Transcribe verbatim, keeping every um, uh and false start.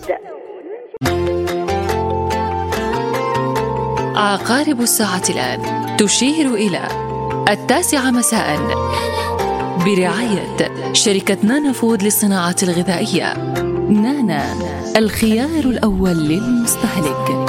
عقارب الساعة الآن تشير إلى التاسعة مساء برعاية شركة نانا فود للصناعة الغذائية. نانا، الخيار الأول للمستهلك.